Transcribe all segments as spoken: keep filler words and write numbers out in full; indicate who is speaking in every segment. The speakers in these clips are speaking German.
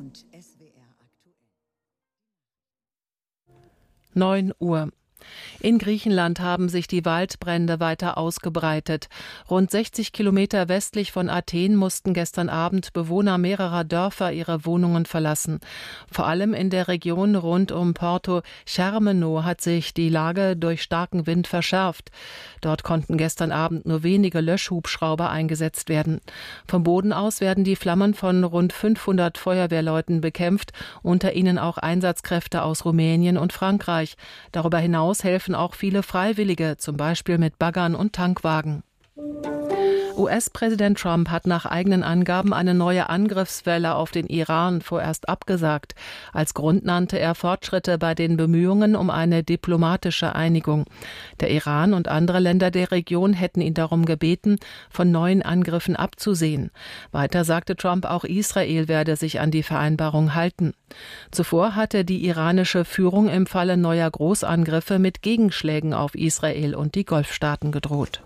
Speaker 1: und S W R aktuell.
Speaker 2: neun Uhr. In Griechenland haben sich die Waldbrände weiter ausgebreitet. Rund sechzig Kilometer westlich von Athen mussten gestern Abend Bewohner mehrerer Dörfer ihre Wohnungen verlassen. Vor allem in der Region rund um Porto Chermeno hat sich die Lage durch starken Wind verschärft. Dort konnten gestern Abend nur wenige Löschhubschrauber eingesetzt werden. Vom Boden aus werden die Flammen von rund fünfhundert Feuerwehrleuten bekämpft, unter ihnen auch Einsatzkräfte aus Rumänien und Frankreich. Darüber hinaus helfen auch viele Freiwillige, zum Beispiel mit Baggern und Tankwagen. U S-Präsident Trump hat nach eigenen Angaben eine neue Angriffswelle auf den Iran vorerst abgesagt. Als Grund nannte er Fortschritte bei den Bemühungen um eine diplomatische Einigung. Der Iran und andere Länder der Region hätten ihn darum gebeten, von neuen Angriffen abzusehen. Weiter sagte Trump, auch Israel werde sich an die Vereinbarung halten. Zuvor hatte die iranische Führung im Falle neuer Großangriffe mit Gegenschlägen auf Israel und die Golfstaaten gedroht.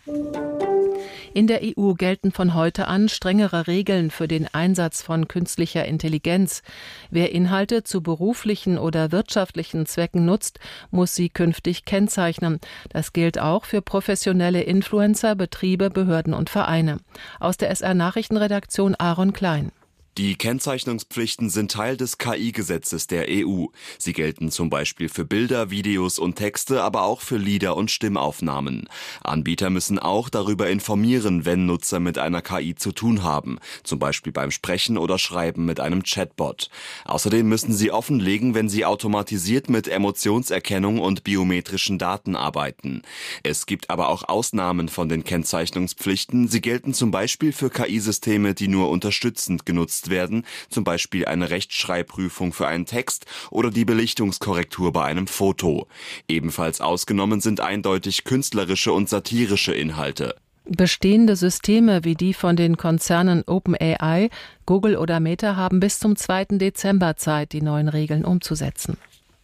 Speaker 2: In der E U gelten von heute an strengere Regeln für den Einsatz von künstlicher Intelligenz. Wer Inhalte zu beruflichen oder wirtschaftlichen Zwecken nutzt, muss sie künftig kennzeichnen. Das gilt auch für professionelle Influencer, Betriebe, Behörden und Vereine. Aus der S R-Nachrichtenredaktion Aaron Klein.
Speaker 3: Die Kennzeichnungspflichten sind Teil des K I-Gesetzes der E U. Sie gelten zum Beispiel für Bilder, Videos und Texte, aber auch für Lieder und Stimmaufnahmen. Anbieter müssen auch darüber informieren, wenn Nutzer mit einer K I zu tun haben, zum Beispiel beim Sprechen oder Schreiben mit einem Chatbot. Außerdem müssen sie offenlegen, wenn sie automatisiert mit Emotionserkennung und biometrischen Daten arbeiten. Es gibt aber auch Ausnahmen von den Kennzeichnungspflichten. Sie gelten zum Beispiel für K I-Systeme, die nur unterstützend genutzt werden, zum Beispiel eine Rechtschreibprüfung für einen Text oder die Belichtungskorrektur bei einem Foto. Ebenfalls ausgenommen sind eindeutig künstlerische und satirische Inhalte.
Speaker 2: Bestehende Systeme wie die von den Konzernen OpenAI, Google oder Meta haben bis zum zweiten Dezember Zeit, die neuen Regeln umzusetzen.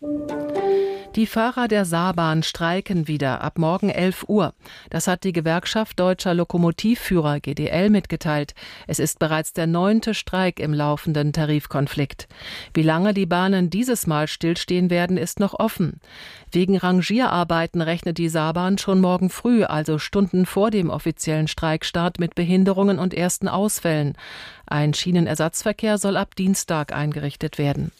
Speaker 2: Die Fahrer der Saarbahn streiken wieder ab morgen elf Uhr. Das hat die Gewerkschaft Deutscher Lokomotivführer G D L mitgeteilt. Es ist bereits der neunte Streik im laufenden Tarifkonflikt. Wie lange die Bahnen dieses Mal stillstehen werden, ist noch offen. Wegen Rangierarbeiten rechnet die Saarbahn schon morgen früh, also Stunden vor dem offiziellen Streikstart, mit Behinderungen und ersten Ausfällen. Ein Schienenersatzverkehr soll ab Dienstag eingerichtet werden.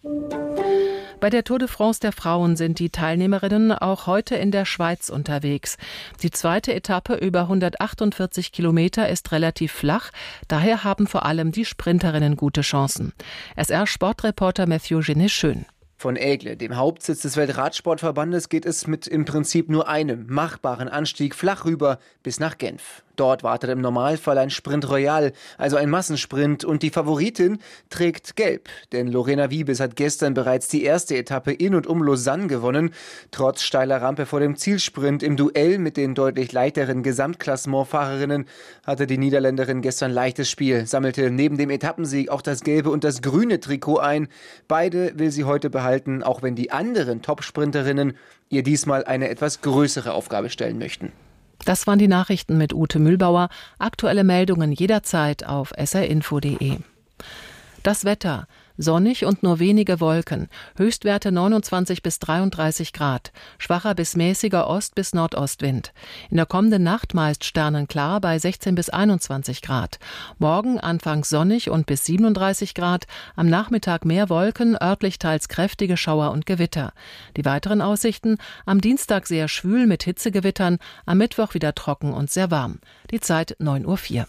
Speaker 2: Bei der Tour de France der Frauen sind die Teilnehmerinnen auch heute in der Schweiz unterwegs. Die zweite Etappe über hundertachtundvierzig Kilometer ist relativ flach, daher haben vor allem die Sprinterinnen gute Chancen. S R-Sportreporter Mathieu Genet-Schön.
Speaker 4: Von Aigle, dem Hauptsitz des Weltradsportverbandes, geht es mit im Prinzip nur einem machbaren Anstieg flach rüber bis nach Genf. Dort wartet im Normalfall ein Sprint Royal, also ein Massensprint, und die Favoritin trägt gelb. Denn Lorena Wiebes hat gestern bereits die erste Etappe in und um Lausanne gewonnen. Trotz steiler Rampe vor dem Zielsprint im Duell mit den deutlich leichteren Gesamtklassementfahrerinnen hatte die Niederländerin gestern leichtes Spiel, sammelte neben dem Etappensieg auch das gelbe und das grüne Trikot ein. Beide will sie heute behalten, auch wenn die anderen Topsprinterinnen ihr diesmal eine etwas größere Aufgabe stellen möchten.
Speaker 2: Das waren die Nachrichten mit Ute Mühlbauer. Aktuelle Meldungen jederzeit auf s r info punkt d e. Das Wetter. Sonnig und nur wenige Wolken. Höchstwerte neunundzwanzig bis dreiunddreißig Grad. Schwacher bis mäßiger Ost- bis Nordostwind. In der kommenden Nacht meist sternenklar bei sechzehn bis einundzwanzig Grad. Morgen anfangs sonnig und bis siebenunddreißig Grad. Am Nachmittag mehr Wolken, örtlich teils kräftige Schauer und Gewitter. Die weiteren Aussichten: am Dienstag sehr schwül mit Hitzegewittern, am Mittwoch wieder trocken und sehr warm. Die Zeit neun Uhr vier.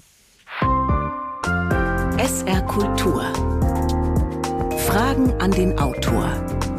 Speaker 1: S R Kultur. Fragen an den Autor.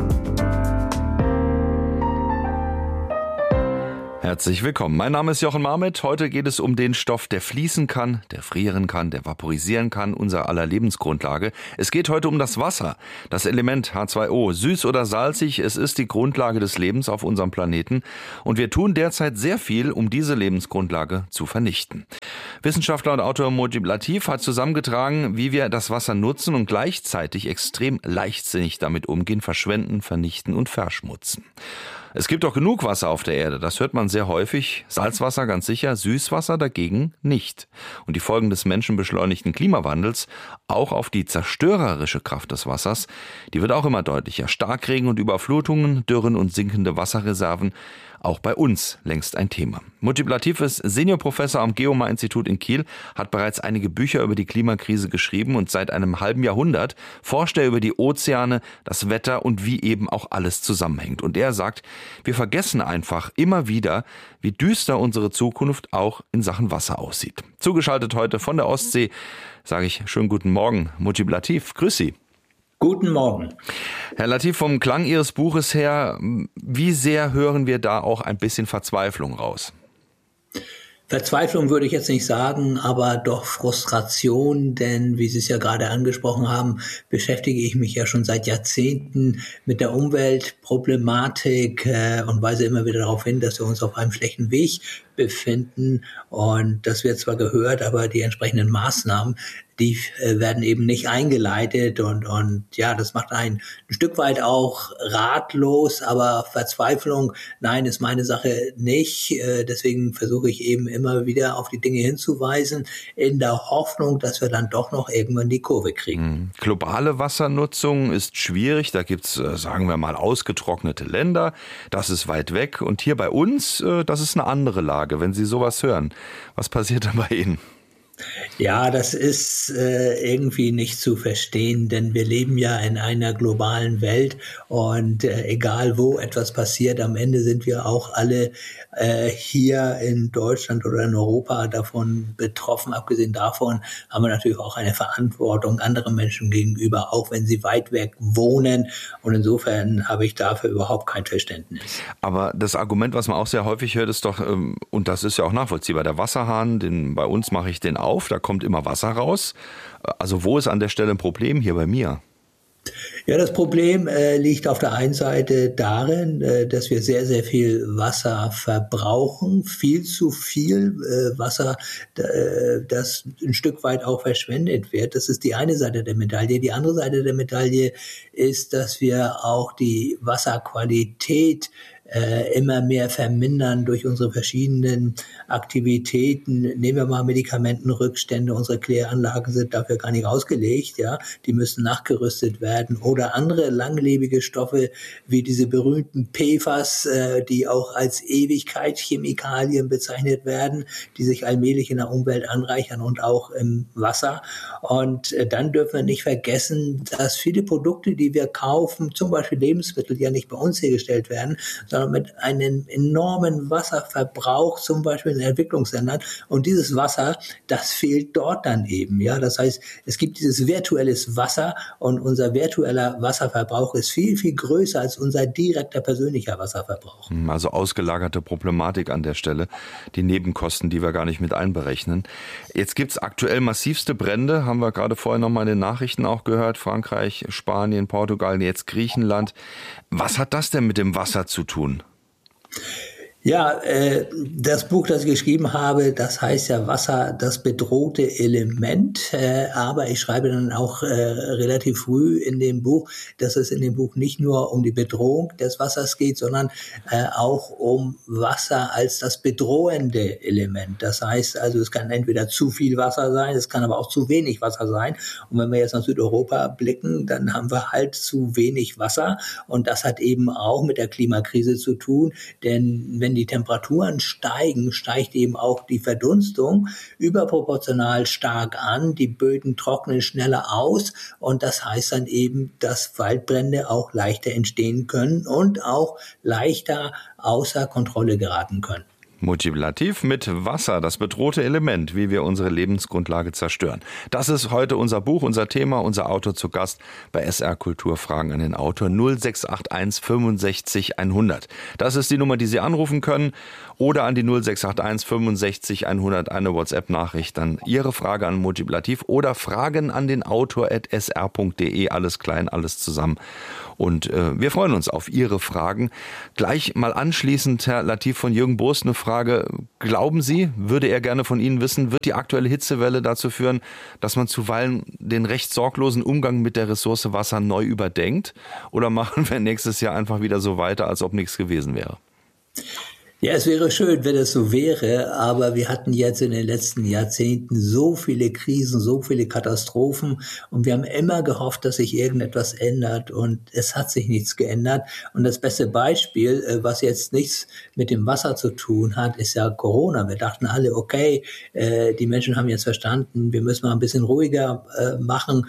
Speaker 5: Herzlich willkommen. Mein Name ist Jochen Marmit. Heute geht es um den Stoff, der fließen kann, der frieren kann, der vaporisieren kann, unser aller Lebensgrundlage. Es geht heute um das Wasser, das Element H zwei O. Süß oder salzig, es ist die Grundlage des Lebens auf unserem Planeten. Und wir tun derzeit sehr viel, um diese Lebensgrundlage zu vernichten. Wissenschaftler und Autor Mojib Latif hat zusammengetragen, wie wir das Wasser nutzen und gleichzeitig extrem leichtsinnig damit umgehen, verschwenden, vernichten und verschmutzen. Es gibt doch genug Wasser auf der Erde, das hört man sehr häufig. Salzwasser ganz sicher, Süßwasser dagegen nicht. Und die Folgen des menschenbeschleunigten Klimawandels, auch auf die zerstörerische Kraft des Wassers, die wird auch immer deutlicher. Starkregen und Überflutungen, Dürren und sinkende Wasserreserven, auch bei uns längst ein Thema. Multiplativ ist Seniorprofessor am Geomar-Institut in Kiel, hat bereits einige Bücher über die Klimakrise geschrieben und seit einem halben Jahrhundert forscht er über die Ozeane, das Wetter und wie eben auch alles zusammenhängt. Und er sagt, wir vergessen einfach immer wieder, wie düster unsere Zukunft auch in Sachen Wasser aussieht. Zugeschaltet heute von der Ostsee, sage ich schönen guten Morgen, Multiplativ. Grüß Sie.
Speaker 6: Guten Morgen.
Speaker 5: Herr Latif, vom Klang Ihres Buches her, wie sehr hören wir da auch ein bisschen Verzweiflung raus?
Speaker 6: Verzweiflung würde ich jetzt nicht sagen, aber doch Frustration, denn wie Sie es ja gerade angesprochen haben, beschäftige ich mich ja schon seit Jahrzehnten mit der Umweltproblematik äh, und weise immer wieder darauf hin, dass wir uns auf einem schlechten Weg befinden und das wird zwar gehört, aber die entsprechenden Maßnahmen, die äh, werden eben nicht eingeleitet und und ja, das macht einen ein Stück weit auch ratlos, aber Verzweiflung, nein, ist meine Sache nicht. Äh, deswegen versuche ich eben immer wieder auf die Dinge hinzuweisen, in der Hoffnung, dass wir dann doch noch irgendwann die Kurve kriegen.
Speaker 5: Globale Wassernutzung ist schwierig, da gibt's, äh, sagen wir mal, ausgetrocknete Länder, das ist weit weg und hier bei uns, äh, das ist eine andere Lage. Wenn Sie sowas hören, was passiert dann bei Ihnen?
Speaker 6: Ja, das ist äh, irgendwie nicht zu verstehen, denn wir leben ja in einer globalen Welt und äh, egal wo etwas passiert, am Ende sind wir auch alle äh, hier in Deutschland oder in Europa davon betroffen. Abgesehen davon haben wir natürlich auch eine Verantwortung anderen Menschen gegenüber, auch wenn sie weit weg wohnen und insofern habe ich dafür überhaupt kein Verständnis.
Speaker 5: Aber das Argument, was man auch sehr häufig hört, ist doch, ähm, und das ist ja auch nachvollziehbar, der Wasserhahn, den, bei uns mache ich den auf. Auf, da kommt immer Wasser raus. Also wo ist an der Stelle ein Problem hier bei mir?
Speaker 6: Ja, das Problem äh, liegt auf der einen Seite darin, äh, dass wir sehr, sehr viel Wasser verbrauchen, viel zu viel äh, Wasser, äh, das ein Stück weit auch verschwendet wird. Das ist die eine Seite der Medaille. Die andere Seite der Medaille ist, dass wir auch die Wasserqualität äh, immer mehr vermindern durch unsere verschiedenen Aktivitäten. Nehmen wir mal Medikamentenrückstände. Unsere Kläranlagen sind dafür gar nicht ausgelegt, ja. Die müssen nachgerüstet werden. Oder andere langlebige Stoffe wie diese berühmten P F A S, äh, die auch als Ewigkeitschemikalien bezeichnet werden, die sich allmählich in der Umwelt anreichern und auch im Wasser. Und äh, dann dürfen wir nicht vergessen, dass viele Produkte, die wir kaufen, zum Beispiel Lebensmittel, die ja nicht bei uns hergestellt werden, sondern mit einem enormen Wasserverbrauch, zum Beispiel in Entwicklungsländern. Und dieses Wasser, das fehlt dort dann eben. Ja, das heißt, es gibt dieses virtuelles Wasser und unser virtueller Wasserverbrauch ist viel, viel größer als unser direkter persönlicher Wasserverbrauch.
Speaker 5: Also ausgelagerte Problematik an der Stelle, die Nebenkosten, die wir gar nicht mit einberechnen. Jetzt gibt es aktuell massivste Brände, haben wir gerade vorher noch mal in den Nachrichten auch gehört. Frankreich, Spanien, Portugal, jetzt Griechenland. Was hat das denn mit dem Wasser zu tun?
Speaker 6: Ja, äh, das Buch, das ich geschrieben habe, das heißt ja Wasser, das bedrohte Element. Äh, aber ich schreibe dann auch äh, relativ früh in dem Buch, dass es in dem Buch nicht nur um die Bedrohung des Wassers geht, sondern äh, auch um Wasser als das bedrohende Element. Das heißt also, es kann entweder zu viel Wasser sein, es kann aber auch zu wenig Wasser sein. Und wenn wir jetzt nach Südeuropa blicken, dann haben wir halt zu wenig Wasser. Und das hat eben auch mit der Klimakrise zu tun, denn wenn die Temperaturen steigen, steigt eben auch die Verdunstung überproportional stark an. Die Böden trocknen schneller aus und das heißt dann eben, dass Waldbrände auch leichter entstehen können und auch leichter außer Kontrolle geraten können.
Speaker 5: Multiplativ mit Wasser, das bedrohte Element, wie wir unsere Lebensgrundlage zerstören. Das ist heute unser Buch, unser Thema, unser Autor zu Gast bei S R Kultur. Fragen an den Autor null sechs acht eins fünfundsechzig hundert. Das ist die Nummer, die Sie anrufen können oder an die null sechs acht eins fünfundsechzig hundert eine WhatsApp-Nachricht, dann Ihre Frage an Multiplativ oder Fragen an den Autor at s r punkt d e, alles klein, alles zusammen. Und äh, wir freuen uns auf Ihre Fragen. Gleich mal anschließend, Herr Latif, von Jürgen Boos eine Frage Frage, glauben Sie, würde er gerne von Ihnen wissen, wird die aktuelle Hitzewelle dazu führen, dass man zuweilen den recht sorglosen Umgang mit der Ressource Wasser neu überdenkt? Oder machen wir nächstes Jahr einfach wieder so weiter, als ob nichts gewesen wäre?
Speaker 6: Ja, es wäre schön, wenn es so wäre, aber wir hatten jetzt in den letzten Jahrzehnten so viele Krisen, so viele Katastrophen und wir haben immer gehofft, dass sich irgendetwas ändert und es hat sich nichts geändert. Und das beste Beispiel, was jetzt nichts mit dem Wasser zu tun hat, ist ja Corona. Wir dachten alle, okay, die Menschen haben jetzt verstanden, wir müssen mal ein bisschen ruhiger machen,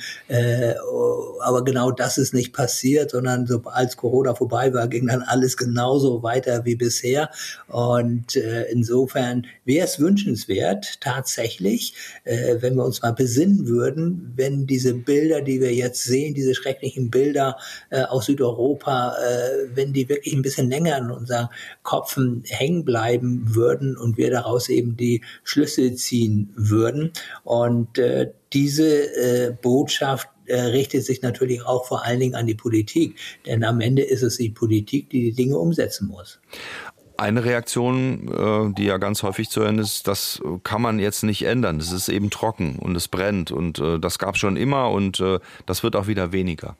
Speaker 6: aber genau das ist nicht passiert, sondern so, als Corona vorbei war, ging dann alles genauso weiter wie bisher. Und äh, insofern wäre es wünschenswert, tatsächlich, äh, wenn wir uns mal besinnen würden, wenn diese Bilder, die wir jetzt sehen, diese schrecklichen Bilder äh, aus Südeuropa, äh, wenn die wirklich ein bisschen länger in unseren Köpfen hängen bleiben würden und wir daraus eben die Schlüsse ziehen würden. Und äh, diese äh, Botschaft äh, richtet sich natürlich auch vor allen Dingen an die Politik, denn am Ende ist es die Politik, die die Dinge umsetzen muss.
Speaker 5: Eine Reaktion, die ja ganz häufig zu hören ist, das kann man jetzt nicht ändern. Es ist eben trocken und es brennt und das gab es schon immer und das wird auch wieder weniger.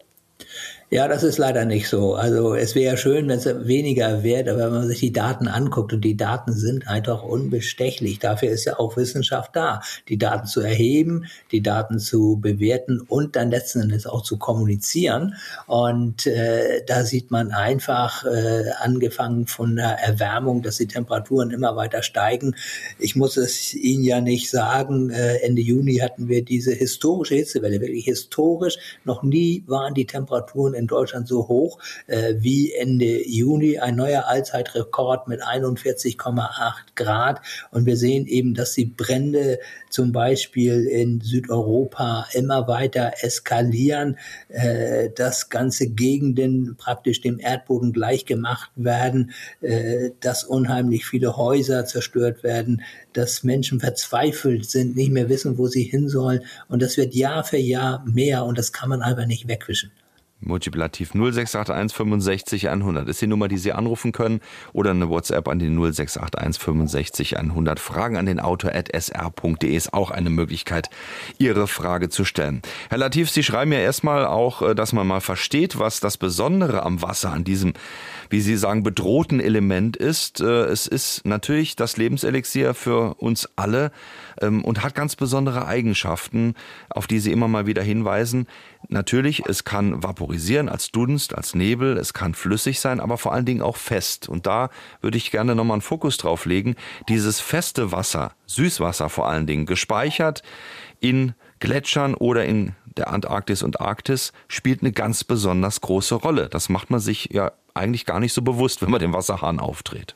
Speaker 6: Ja, das ist leider nicht so. Also es wäre schön, wenn es weniger wird, aber wenn man sich die Daten anguckt und die Daten sind einfach unbestechlich. Dafür ist ja auch Wissenschaft da, die Daten zu erheben, die Daten zu bewerten und dann letzten Endes auch zu kommunizieren. Und äh, da sieht man einfach, äh, angefangen von der Erwärmung, dass die Temperaturen immer weiter steigen. Ich muss es Ihnen ja nicht sagen, äh, Ende Juni hatten wir diese historische Hitzewelle, wirklich historisch. Noch nie waren die Temperaturen in Deutschland so hoch äh, wie Ende Juni, ein neuer Allzeitrekord mit einundvierzig Komma acht Grad und wir sehen eben, dass die Brände zum Beispiel in Südeuropa immer weiter eskalieren, äh, dass ganze Gegenden praktisch dem Erdboden gleichgemacht werden, äh, dass unheimlich viele Häuser zerstört werden, dass Menschen verzweifelt sind, nicht mehr wissen, wo sie hin sollen und das wird Jahr für Jahr mehr und das kann man einfach nicht wegwischen.
Speaker 5: Multiplativ null sechs acht eins fünfundsechzig hundert ist die Nummer, die Sie anrufen können oder eine WhatsApp an die null sechs acht eins fünfundsechzig hundert. Fragen an den Autor at s r punkt d e ist auch eine Möglichkeit, Ihre Frage zu stellen. Herr Latif, Sie schreiben ja erstmal auch, dass man mal versteht, was das Besondere am Wasser, an diesem, wie Sie sagen, bedrohten Element ist. Es ist natürlich das Lebenselixier für uns alle und hat ganz besondere Eigenschaften, auf die Sie immer mal wieder hinweisen. Natürlich, es kann vaporisieren als Dunst, als Nebel, es kann flüssig sein, aber vor allen Dingen auch fest. Und da würde ich gerne nochmal einen Fokus drauf legen. Dieses feste Wasser, Süßwasser vor allen Dingen, gespeichert in Gletschern oder in der Antarktis und Arktis, spielt eine ganz besonders große Rolle. Das macht man sich ja eigentlich gar nicht so bewusst, wenn man den Wasserhahn aufdreht.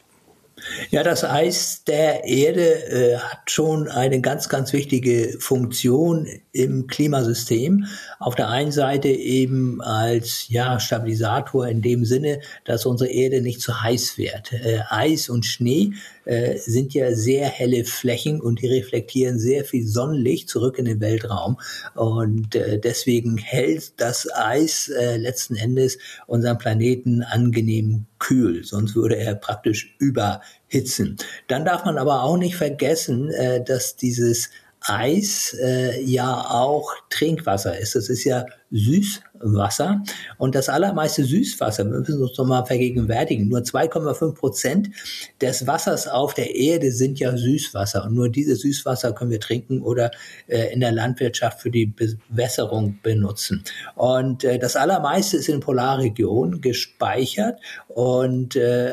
Speaker 6: Ja, das Eis der Erde äh, hat schon eine ganz, ganz wichtige Funktion im Klimasystem. Auf der einen Seite eben als ja, Stabilisator in dem Sinne, dass unsere Erde nicht zu heiß wird. Äh, Eis und Schnee äh, sind ja sehr helle Flächen und die reflektieren sehr viel Sonnenlicht zurück in den Weltraum. Und äh, deswegen hält das Eis äh, letzten Endes unseren Planeten angenehm kühl, sonst würde er praktisch überhitzen. Dann darf man aber auch nicht vergessen, äh, dass dieses Eis äh, ja auch Trinkwasser ist. Das ist ja Süßwasser und das allermeiste Süßwasser, wir müssen uns doch mal vergegenwärtigen, nur zwei Komma fünf Prozent des Wassers auf der Erde sind ja Süßwasser und nur dieses Süßwasser können wir trinken oder äh, in der Landwirtschaft für die Bewässerung benutzen. Und äh, das allermeiste ist in Polarregionen gespeichert und äh,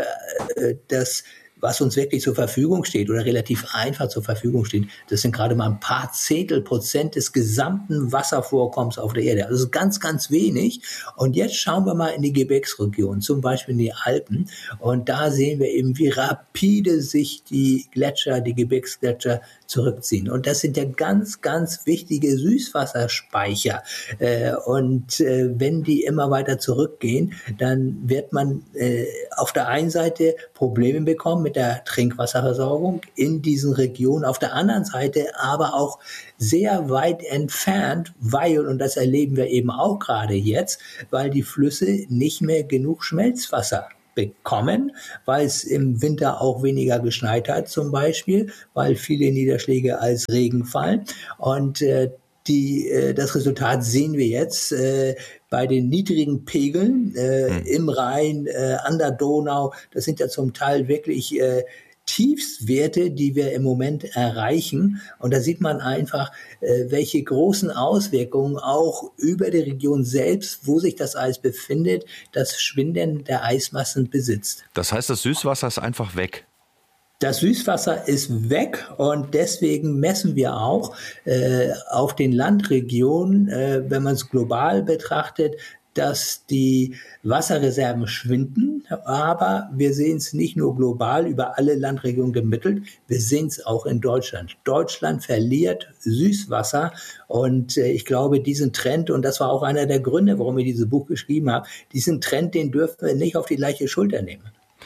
Speaker 6: das was uns wirklich zur Verfügung steht oder relativ einfach zur Verfügung steht, das sind gerade mal ein paar Zehntel Prozent des gesamten Wasservorkommens auf der Erde. Also ganz, ganz wenig. Und jetzt schauen wir mal in die Gebirgsregion, zum Beispiel in die Alpen. Und da sehen wir eben, wie rapide sich die Gletscher, die Gebirgsgletscher zurückziehen. Und das sind ja ganz, ganz wichtige Süßwasserspeicher. Und wenn die immer weiter zurückgehen, dann wird man auf der einen Seite Probleme bekommen mit der Trinkwasserversorgung in diesen Regionen, auf der anderen Seite aber auch sehr weit entfernt, weil, und das erleben wir eben auch gerade jetzt, weil die Flüsse nicht mehr genug Schmelzwasser bekommen, weil es im Winter auch weniger geschneit hat zum Beispiel, weil viele Niederschläge als Regen fallen. Und äh, die, äh, das Resultat sehen wir jetzt äh, bei den niedrigen Pegeln äh, hm. im Rhein, äh, an der Donau. Das sind ja zum Teil wirklich äh, Tiefstwerte, die wir im Moment erreichen. Und da sieht man einfach, äh, welche großen Auswirkungen auch über die Region selbst, wo sich das Eis befindet, das Schwinden der Eismassen besitzt.
Speaker 5: Das heißt, das Süßwasser ist einfach weg?
Speaker 6: Das Süßwasser ist weg und deswegen messen wir auch äh, auf den Landregionen, äh, wenn man es global betrachtet, dass die Wasserreserven schwinden, aber wir sehen es nicht nur global über alle Landregionen gemittelt, wir sehen es auch in Deutschland. Deutschland verliert Süßwasser und äh, ich glaube, diesen Trend, und das war auch einer der Gründe, warum ich dieses Buch geschrieben habe, diesen Trend, den dürfen wir nicht auf die leichte Schulter nehmen.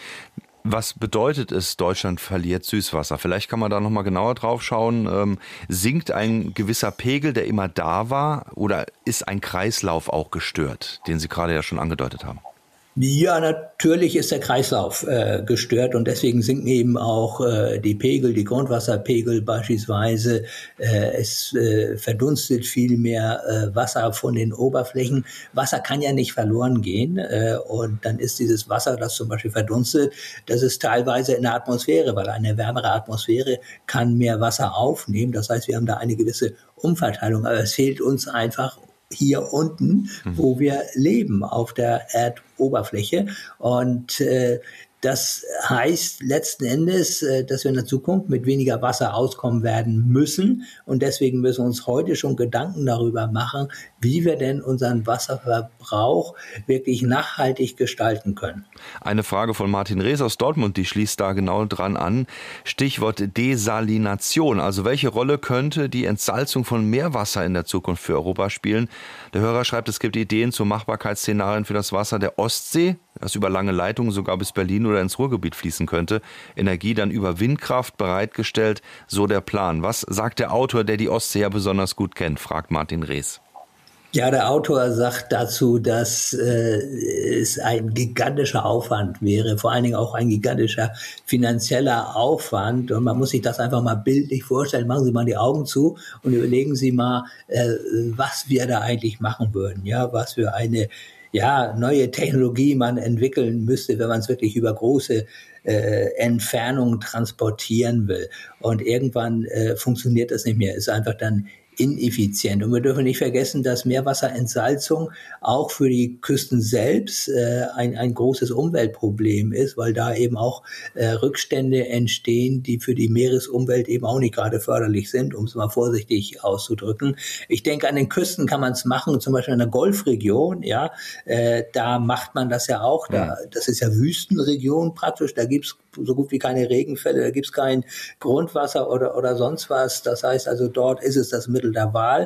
Speaker 5: Was bedeutet es, Deutschland verliert Süßwasser? Vielleicht kann man da nochmal genauer drauf schauen. Ähm, sinkt ein gewisser Pegel, der immer da war, oder ist ein Kreislauf auch gestört, den Sie gerade ja schon angedeutet haben?
Speaker 6: Ja, natürlich ist der Kreislauf äh, gestört und deswegen sinken eben auch äh, die Pegel, die Grundwasserpegel beispielsweise. Äh, es äh, verdunstet viel mehr äh, Wasser von den Oberflächen. Wasser kann ja nicht verloren gehen äh, und dann ist dieses Wasser, das zum Beispiel verdunstet, das ist teilweise in der Atmosphäre, weil eine wärmere Atmosphäre kann mehr Wasser aufnehmen. Das heißt, wir haben da eine gewisse Umverteilung, aber es fehlt uns einfach hier unten, wo wir leben, auf der Erdoberfläche. Und äh, das heißt letzten Endes, äh, dass wir in der Zukunft mit weniger Wasser auskommen werden müssen. Und deswegen müssen wir uns heute schon Gedanken darüber machen, wie wir denn unseren Wasserverbrauch wirklich nachhaltig gestalten können.
Speaker 5: Eine Frage von Martin Rees aus Dortmund, die schließt da genau dran an. Stichwort Desalination. Also welche Rolle könnte die Entsalzung von Meerwasser in der Zukunft für Europa spielen? Der Hörer schreibt, es gibt Ideen zu Machbarkeitsszenarien für das Wasser der Ostsee, das über lange Leitungen sogar bis Berlin oder ins Ruhrgebiet fließen könnte. Energie dann über Windkraft bereitgestellt, so der Plan. Was sagt der Autor, der die Ostsee ja besonders gut kennt, fragt Martin Rees.
Speaker 6: Ja, der Autor sagt dazu, dass äh, es ein gigantischer Aufwand wäre, vor allen Dingen auch ein gigantischer finanzieller Aufwand. Und man muss sich das einfach mal bildlich vorstellen. Machen Sie mal die Augen zu und überlegen Sie mal, äh, was wir da eigentlich machen würden. Ja, was für eine ja, neue Technologie man entwickeln müsste, wenn man es wirklich über große äh, Entfernungen transportieren will. Und irgendwann äh, funktioniert das nicht mehr. Ist einfach dann ineffizient. Und wir dürfen nicht vergessen, dass Meerwasserentsalzung auch für die Küsten selbst äh, ein, ein großes Umweltproblem ist, weil da eben auch äh, Rückstände entstehen, die für die Meeresumwelt eben auch nicht gerade förderlich sind, um es mal vorsichtig auszudrücken. Ich denke, an den Küsten kann man es machen, zum Beispiel in der Golfregion, ja, äh, da macht man das ja auch. Da, das ist ja Wüstenregion praktisch, da gibt's so gut wie keine Regenfälle, da gibt's kein Grundwasser oder, oder sonst was. Das heißt also, dort ist es das Mittel der Wahl.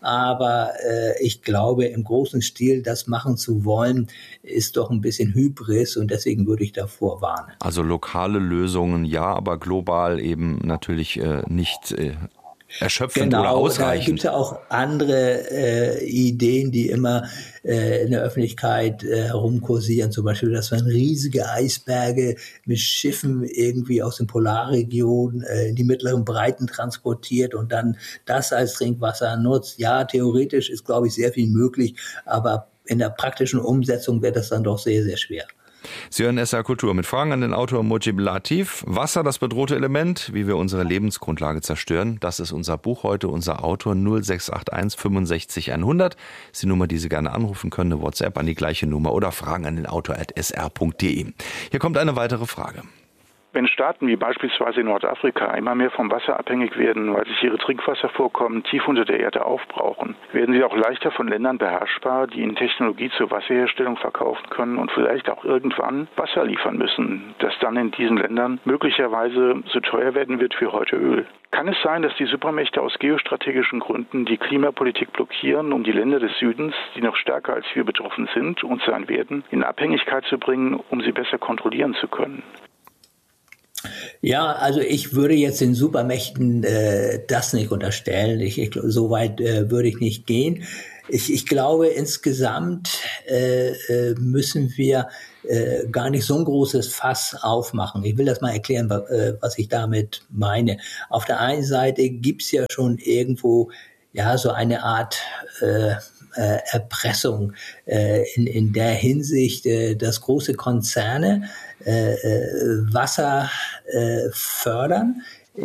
Speaker 6: Aber äh, ich glaube, im großen Stil das machen zu wollen, ist doch ein bisschen Hybris und deswegen würde ich davor warnen.
Speaker 5: Also lokale Lösungen ja, aber global eben natürlich äh, nicht äh erschöpfend
Speaker 6: genau,
Speaker 5: oder ausreichend.
Speaker 6: Da gibt es ja auch andere äh, Ideen, die immer äh, in der Öffentlichkeit äh, herumkursieren. Zum Beispiel, dass man riesige Eisberge mit Schiffen irgendwie aus den Polarregionen äh, in die mittleren Breiten transportiert und dann das als Trinkwasser nutzt. Ja, theoretisch ist, glaube ich, sehr viel möglich, aber in der praktischen Umsetzung wird das dann doch sehr, sehr schwer.
Speaker 5: Sie hören S R Kultur mit Fragen an den Autor Mujib Latif. Wasser, das bedrohte Element, wie wir unsere Lebensgrundlage zerstören. Das ist unser Buch heute, unser Autor null sechs acht eins fünfundsechzig hundert. Das ist die Nummer, die Sie gerne anrufen können, eine WhatsApp an die gleiche Nummer oder Fragen an den Autor at s r punkt d e. Hier kommt eine weitere Frage.
Speaker 7: Wenn Staaten wie beispielsweise Nordafrika immer mehr vom Wasser abhängig werden, weil sich ihre Trinkwasservorkommen tief unter der Erde aufbrauchen, werden sie auch leichter von Ländern beherrschbar, die ihnen Technologie zur Wasserherstellung verkaufen können und vielleicht auch irgendwann Wasser liefern müssen, das dann in diesen Ländern möglicherweise so teuer werden wird wie heute Öl. Kann es sein, dass die Supermächte aus geostrategischen Gründen die Klimapolitik blockieren, um die Länder des Südens, die noch stärker als wir betroffen sind und sein werden, in Abhängigkeit zu bringen, um sie besser kontrollieren zu können?
Speaker 6: Ja, also ich würde jetzt den Supermächten äh, das nicht unterstellen. Ich, ich, so weit äh, würde ich nicht gehen. Ich, ich glaube, insgesamt äh, äh, müssen wir äh, gar nicht so ein großes Fass aufmachen. Ich will das mal erklären, wa- äh, was ich damit meine. Auf der einen Seite gibt's ja schon irgendwo ja so eine Art äh, äh, Erpressung äh, in, in der Hinsicht, äh, dass große Konzerne äh, äh, Wasser äh, fördern,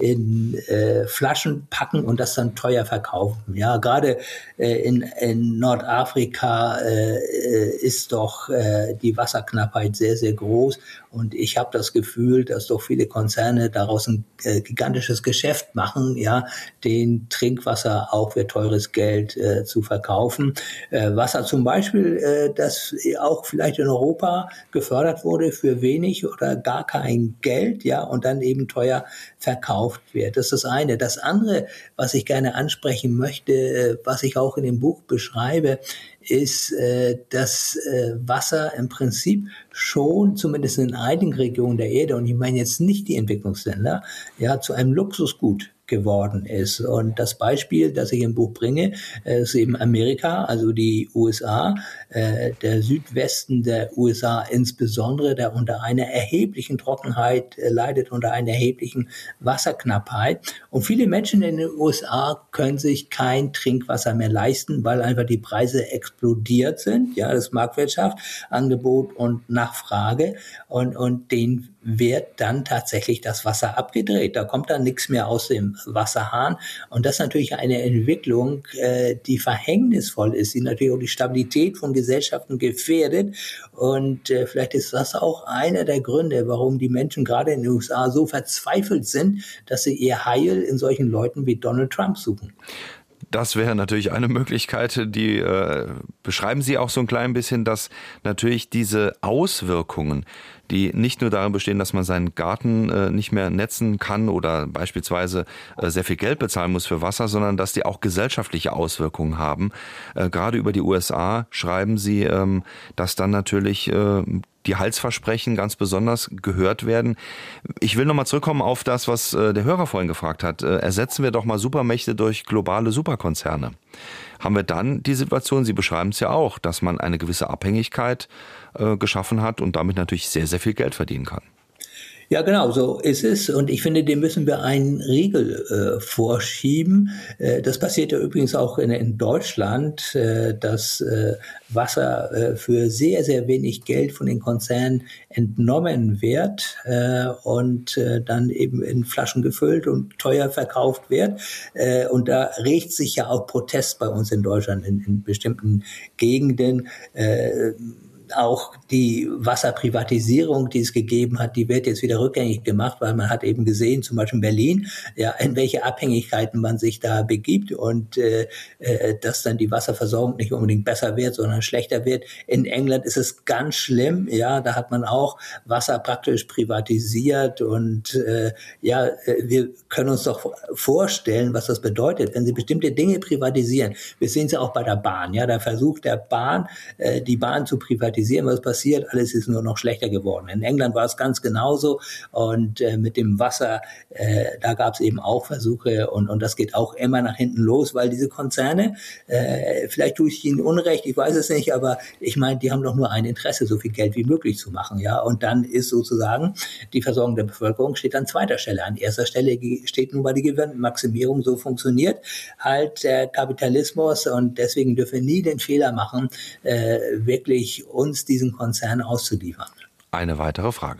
Speaker 6: in äh, Flaschen packen und das dann teuer verkaufen. Ja, gerade äh, in, in Nordafrika äh, äh, ist doch äh, die Wasserknappheit sehr, sehr groß und ich habe das Gefühl, dass doch viele Konzerne daraus ein äh, gigantisches Geschäft machen, ja, den Trinkwasser auch für teures Geld äh, zu verkaufen. Äh, Wasser zum Beispiel, äh, das auch vielleicht in Europa gefördert wurde für wenig oder gar kein Geld, ja, und dann eben teuer verkauft wird. Das ist das eine. Das andere, was ich gerne ansprechen möchte, was ich auch in dem Buch beschreibe, ist, dass Wasser im Prinzip schon, zumindest in einigen Regionen der Erde, und ich meine jetzt nicht die Entwicklungsländer, ja, zu einem Luxusgut geworden ist. Und das Beispiel, das ich im Buch bringe, ist eben Amerika, also die U S A, äh, der Südwesten der U S A insbesondere, der unter einer erheblichen Trockenheit äh, leidet, unter einer erheblichen Wasserknappheit. Und viele Menschen in den U S A können sich kein Trinkwasser mehr leisten, weil einfach die Preise explodiert sind. Ja, das ist Marktwirtschaft, Angebot und Nachfrage. Und, und denen wird dann tatsächlich das Wasser abgedreht. Da kommt dann nichts mehr aus dem Wasserhahn. Und das ist natürlich eine Entwicklung, äh, die verhängnisvoll ist, die natürlich auch die Stabilität von Gesellschaften gefährdet. Und äh, vielleicht ist das auch einer der Gründe, warum die Menschen gerade in den U S A so verzweifelt sind, dass sie ihr Heil in solchen Leuten wie Donald Trump suchen.
Speaker 5: Das wäre natürlich eine Möglichkeit, die äh, beschreiben Sie auch so ein klein bisschen, dass natürlich diese Auswirkungen, die nicht nur darin bestehen, dass man seinen Garten äh, nicht mehr netzen kann oder beispielsweise äh, sehr viel Geld bezahlen muss für Wasser, sondern dass die auch gesellschaftliche Auswirkungen haben. Äh, gerade über die U S A schreiben Sie, ähm, dass dann natürlich äh, die Heilsversprechen ganz besonders gehört werden. Ich will nochmal zurückkommen auf das, was äh, der Hörer vorhin gefragt hat. Äh, ersetzen wir doch mal Supermächte durch globale Superkonzerne. Haben wir dann die Situation, Sie beschreiben es ja auch, dass man eine gewisse Abhängigkeit äh, geschaffen hat und damit natürlich sehr, sehr viel Geld verdienen kann.
Speaker 6: Ja, genau, so ist es. Und ich finde, dem müssen wir einen Riegel äh, vorschieben. Äh, das passiert ja übrigens auch in, in Deutschland, äh, dass äh, Wasser äh, für sehr, sehr wenig Geld von den Konzernen entnommen wird äh, und äh, dann eben in Flaschen gefüllt und teuer verkauft wird. Äh, und da regt sich ja auch Protest bei uns in Deutschland in, in bestimmten Gegenden. Äh, Auch die Wasserprivatisierung, die es gegeben hat, die wird jetzt wieder rückgängig gemacht, weil man hat eben gesehen, zum Beispiel in Berlin, ja, in welche Abhängigkeiten man sich da begibt und äh, äh, dass dann die Wasserversorgung nicht unbedingt besser wird, sondern schlechter wird. In England ist es ganz schlimm, ja, da hat man auch Wasser praktisch privatisiert und äh, ja, wir können uns doch vorstellen, was das bedeutet, wenn sie bestimmte Dinge privatisieren. Wir sehen es ja auch bei der Bahn, ja, da versucht der Bahn, äh, die Bahn zu privatisieren. Was passiert? Alles ist nur noch schlechter geworden. In England war es ganz genauso und äh, mit dem Wasser, äh, da gab es eben auch Versuche und, und das geht auch immer nach hinten los, weil diese Konzerne, äh, vielleicht tue ich ihnen Unrecht, ich weiß es nicht, aber ich meine, die haben doch nur ein Interesse, so viel Geld wie möglich zu machen, ja. Und dann ist sozusagen die Versorgung der Bevölkerung steht an zweiter Stelle. An erster Stelle steht nun mal die Gewinnmaximierung. So funktioniert halt der Kapitalismus und deswegen dürfen wir nie den Fehler machen, äh, wirklich uns diesen Konzern auszuliefern.
Speaker 5: Eine weitere Frage.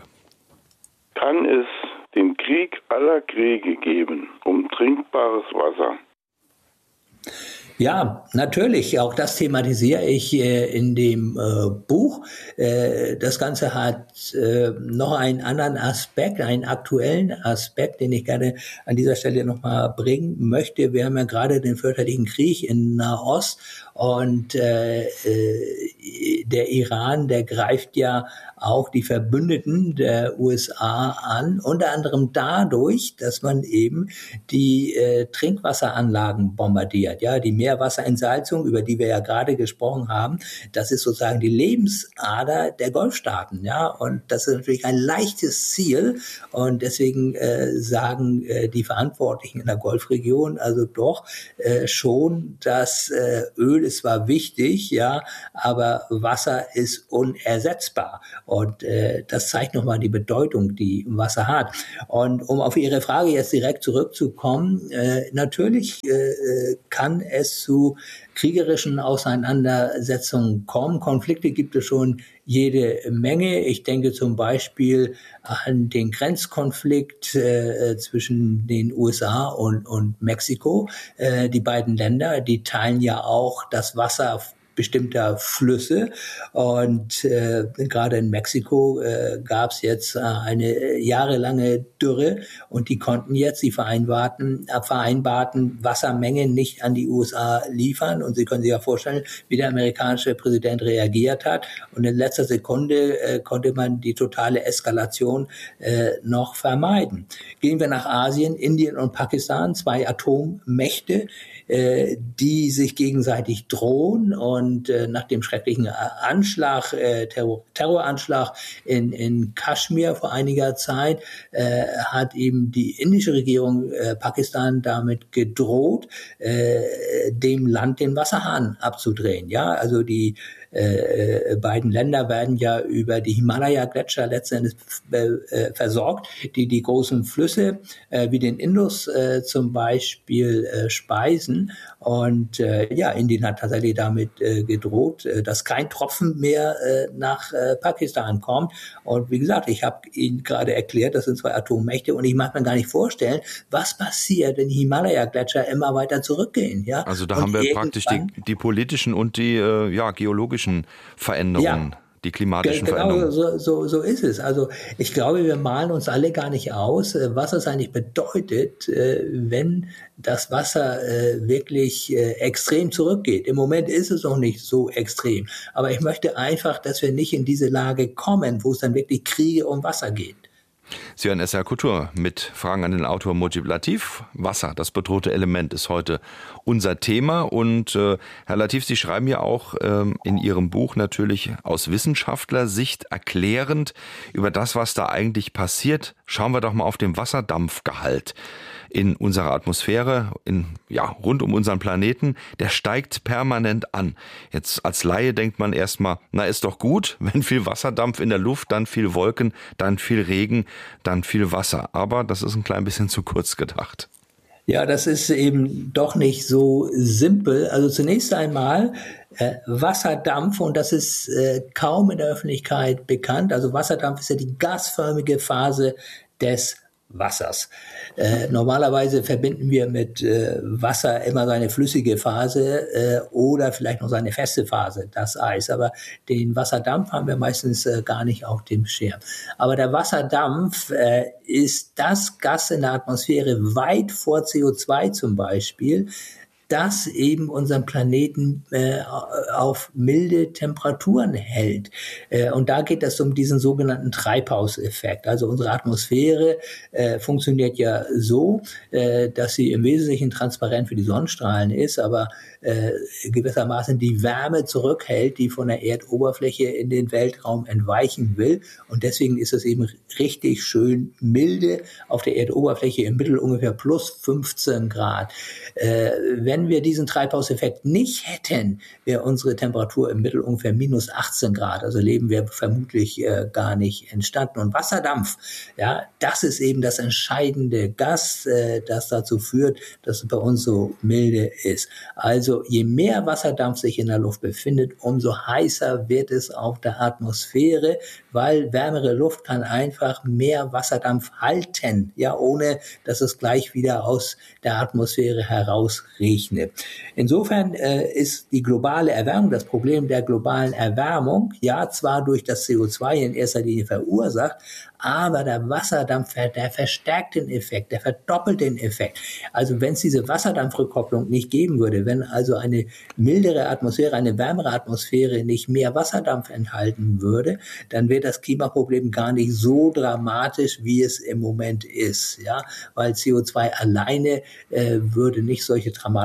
Speaker 8: Kann es den Krieg aller Kriege geben um trinkbares Wasser?
Speaker 6: Ja, natürlich. Auch das thematisiere ich äh, in dem äh, Buch. Äh, das Ganze hat äh, noch einen anderen Aspekt, einen aktuellen Aspekt, den ich gerne an dieser Stelle nochmal bringen möchte. Wir haben ja gerade den fürchterlichen Krieg in Nahost und äh, äh, der Iran, der greift ja auch die Verbündeten der U S A an, unter anderem dadurch, dass man eben die äh, Trinkwasseranlagen bombardiert, ja, die Meerwasserentsalzung, über die wir ja gerade gesprochen haben, das ist sozusagen die Lebensader der Golfstaaten, ja, und das ist natürlich ein leichtes Ziel und deswegen äh, sagen äh, die Verantwortlichen in der Golfregion also doch äh, schon, dass äh, Öl ist zwar wichtig, ja, aber Wasser ist unersetzbar und äh, das zeigt nochmal die Bedeutung, die Wasser hat. Und um auf Ihre Frage jetzt direkt zurückzukommen, äh, natürlich äh, kann es zu kriegerischen Auseinandersetzungen kommen. Konflikte gibt es schon jede Menge. Ich denke zum Beispiel an den Grenzkonflikt äh, zwischen den U S A und, und Mexiko. Äh, die beiden Länder, die teilen ja auch das Wasser bestimmter Flüsse und äh, gerade in Mexiko äh, gab es jetzt äh, eine jahrelange Dürre und die konnten jetzt die vereinbarten, äh, vereinbarten Wassermengen nicht an die U S A liefern und Sie können sich ja vorstellen, wie der amerikanische Präsident reagiert hat und in letzter Sekunde äh, konnte man die totale Eskalation äh, noch vermeiden. Gehen wir nach Asien, Indien und Pakistan, zwei Atommächte, äh, die sich gegenseitig drohen und äh, nach dem schrecklichen Anschlag, äh, Terror, Terroranschlag in, in Kaschmir vor einiger Zeit, äh, hat eben die indische Regierung äh, Pakistan damit gedroht, äh, dem Land den Wasserhahn abzudrehen. Ja, also die Äh, beiden Länder werden ja über die Himalaya-Gletscher letztendlich äh, versorgt, die die großen Flüsse äh, wie den Indus äh, zum Beispiel äh, speisen. Und äh, ja, Indien hat tatsächlich damit äh, gedroht, äh, dass kein Tropfen mehr äh, nach äh, Pakistan kommt. Und wie gesagt, ich habe Ihnen gerade erklärt, das sind zwei Atommächte und ich mag mir gar nicht vorstellen, was passiert, wenn die Himalaya-Gletscher immer weiter zurückgehen. Ja?
Speaker 5: Also da
Speaker 6: und
Speaker 5: haben wir praktisch die, die politischen und die äh, ja, geologischen Veränderungen, ja, die klimatischen
Speaker 6: genau,
Speaker 5: Veränderungen.
Speaker 6: So, so, so ist es. Also ich glaube, wir malen uns alle gar nicht aus, was es eigentlich bedeutet, wenn das Wasser wirklich extrem zurückgeht. Im Moment ist es noch nicht so extrem. Aber ich möchte einfach, dass wir nicht in diese Lage kommen, wo es dann wirklich Kriege um Wasser geht.
Speaker 5: Sie hören S R Kultur mit Fragen an den Autor Mujib Latif. Wasser, das bedrohte Element, ist heute unser Thema. Und äh, Herr Latif, Sie schreiben ja auch ähm, in Ihrem Buch natürlich aus Wissenschaftlersicht erklärend über das, was da eigentlich passiert. Schauen wir doch mal auf den Wasserdampfgehalt in unserer Atmosphäre, in, ja, rund um unseren Planeten. Der steigt permanent an. Jetzt als Laie denkt man erstmal, na ist doch gut, wenn viel Wasserdampf in der Luft, dann viel Wolken, dann viel Regen, dann viel Wasser. Aber das ist ein klein bisschen zu kurz gedacht.
Speaker 6: Ja, das ist eben doch nicht so simpel. Also zunächst einmal äh, Wasserdampf, und das ist äh, kaum in der Öffentlichkeit bekannt. Also Wasserdampf ist ja die gasförmige Phase des Wassers. Äh, normalerweise verbinden wir mit äh, Wasser immer seine flüssige Phase äh, oder vielleicht noch seine feste Phase, das Eis. Aber den Wasserdampf haben wir meistens äh, gar nicht auf dem Schirm. Aber der Wasserdampf äh, ist das Gas in der Atmosphäre weit vor C O zwei zum Beispiel, das eben unseren Planeten äh, auf milde Temperaturen hält. Äh, und da geht es um diesen sogenannten Treibhauseffekt. Also unsere Atmosphäre äh, funktioniert ja so, äh, dass sie im Wesentlichen transparent für die Sonnenstrahlen ist, aber äh, gewissermaßen die Wärme zurückhält, die von der Erdoberfläche in den Weltraum entweichen will. Und deswegen ist es eben richtig schön milde auf der Erdoberfläche, im Mittel ungefähr plus fünfzehn Grad. Äh, wenn wir diesen Treibhauseffekt nicht hätten, wäre unsere Temperatur im Mittel ungefähr minus achtzehn Grad. Also Leben wäre vermutlich äh, gar nicht entstanden. Und Wasserdampf, ja, das ist eben das entscheidende Gas, äh, das dazu führt, dass es bei uns so milde ist. Also je mehr Wasserdampf sich in der Luft befindet, umso heißer wird es auf der Atmosphäre, weil wärmere Luft kann einfach mehr Wasserdampf halten, ja, ohne dass es gleich wieder aus der Atmosphäre herausregnet. Insofern äh, ist die globale Erwärmung, das Problem der globalen Erwärmung, ja, zwar durch das C O zwei in erster Linie verursacht, aber der Wasserdampf, der verstärkt den Effekt, der verdoppelt den Effekt. Also wenn es diese Wasserdampfrückkopplung nicht geben würde, wenn also eine mildere Atmosphäre, eine wärmere Atmosphäre nicht mehr Wasserdampf enthalten würde, dann wäre das Klimaproblem gar nicht so dramatisch, wie es im Moment ist, ja, weil C O zwei alleine äh, würde nicht solche dramatischen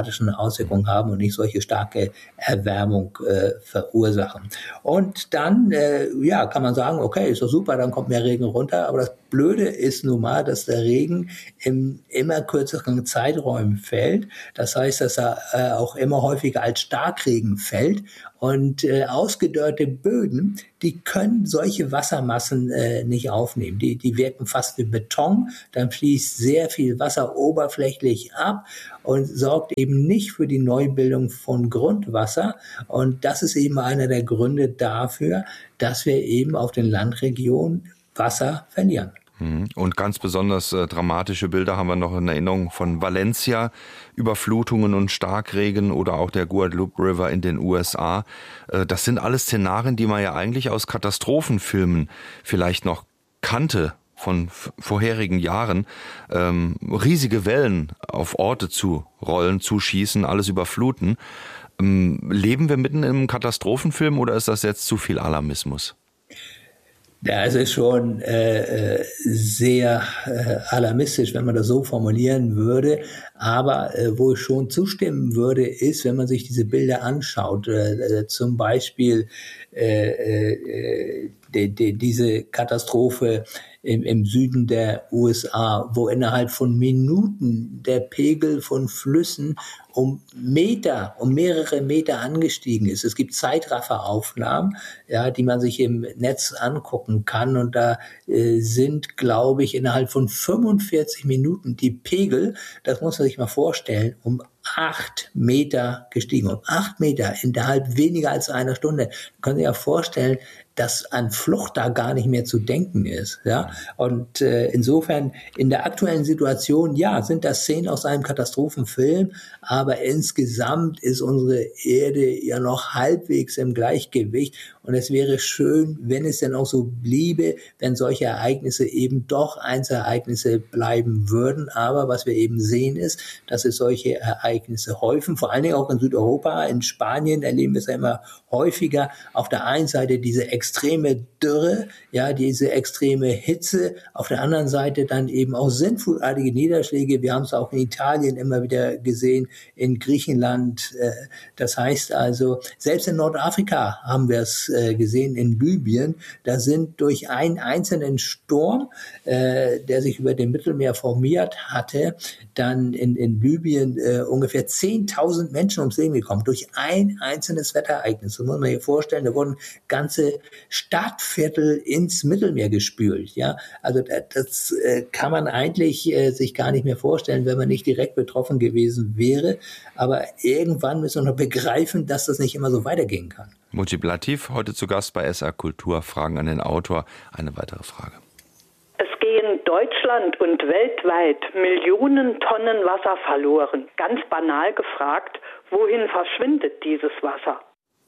Speaker 6: dramatischen Auswirkungen haben und nicht solche starke Erwärmung äh, verursachen. Und dann, äh, ja, kann man sagen, okay, ist doch super, dann kommt mehr Regen runter, aber das Blöde ist nun mal, dass der Regen in immer kürzeren Zeiträumen fällt. Das heißt, dass er äh, auch immer häufiger als Starkregen fällt. Und äh, ausgedörrte Böden, die können solche Wassermassen äh, nicht aufnehmen. Die, die wirken fast wie Beton. Dann fließt sehr viel Wasser oberflächlich ab und sorgt eben nicht für die Neubildung von Grundwasser. Und das ist eben einer der Gründe dafür, dass wir eben auf den Landregionen Wasser verlieren.
Speaker 5: Und ganz besonders äh, dramatische Bilder haben wir noch in Erinnerung von Valencia, Überflutungen und Starkregen oder auch der Guadalupe River in den U S A. Äh, das sind alles Szenarien, die man ja eigentlich aus Katastrophenfilmen vielleicht noch kannte von f- vorherigen Jahren. Ähm, riesige Wellen auf Orte zu rollen, zu schießen, alles überfluten. Ähm, leben wir mitten im Katastrophenfilm oder ist das jetzt zu viel Alarmismus?
Speaker 6: Ja, es ist schon äh, sehr äh, alarmistisch, wenn man das so formulieren würde. Aber äh, wo ich schon zustimmen würde, ist, wenn man sich diese Bilder anschaut, äh, zum Beispiel äh, äh, die, die, diese Katastrophe im, im Süden der U S A, wo innerhalb von Minuten der Pegel von Flüssen um Meter, um mehrere Meter angestiegen ist. Es gibt Zeitrafferaufnahmen, ja, die man sich im Netz angucken kann. Und da äh, sind, glaube ich, innerhalb von fünfundvierzig Minuten die Pegel, das muss man sich mal vorstellen, um acht Meter gestiegen. Um acht Meter innerhalb weniger als einer Stunde. Man kann sich ja vorstellen, dass an Flucht da gar nicht mehr zu denken ist. Ja? Und äh, insofern in der aktuellen Situation, ja, sind das Szenen aus einem Katastrophenfilm, aber insgesamt ist unsere Erde ja noch halbwegs im Gleichgewicht. Und es wäre schön, wenn es denn auch so bliebe, wenn solche Ereignisse eben doch Einzelereignisse bleiben würden. Aber was wir eben sehen ist, dass es solche Ereignisse häufen, vor allen Dingen auch in Südeuropa, in Spanien erleben wir es ja immer häufiger. Auf der einen Seite diese extreme Dürre, ja, diese extreme Hitze, auf der anderen Seite dann eben auch sintflutartige Niederschläge. Wir haben es auch in Italien immer wieder gesehen, in Griechenland. Das heißt also, selbst in Nordafrika haben wir es gesehen, in Libyen. Da sind durch einen einzelnen Sturm, der sich über dem Mittelmeer formiert hatte, dann in, in Libyen ungefähr zehntausend Menschen ums Leben gekommen, durch ein einzelnes Wetterereignis. Das muss man sich vorstellen, da wurden ganze Stadtviertel ins Mittelmeer gespült. Ja, also das, das äh, kann man eigentlich äh, sich gar nicht mehr vorstellen, wenn man nicht direkt betroffen gewesen wäre. Aber irgendwann müssen wir noch begreifen, dass das nicht immer so weitergehen kann.
Speaker 5: Mujib Latif, heute zu Gast bei S R Kultur. Fragen an den Autor. Eine weitere Frage.
Speaker 9: Es gehen Deutschland und weltweit Millionen Tonnen Wasser verloren. Ganz banal gefragt, wohin verschwindet dieses Wasser?